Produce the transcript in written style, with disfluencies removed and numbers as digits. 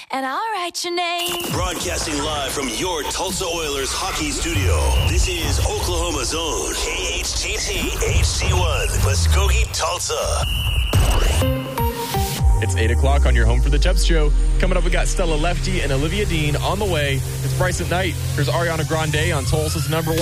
and I'll write your name. Broadcasting live from your Tulsa Oilers hockey studio. This is Oklahoma's own KHTT HD1, Muskogee, Tulsa. It's 8 o'clock on your Home for the Chubbs show. Coming up, we got Stella Lefty and Olivia Dean on the way. It's Bryce at Night. Here's Ariana Grande on Tulsa's #1.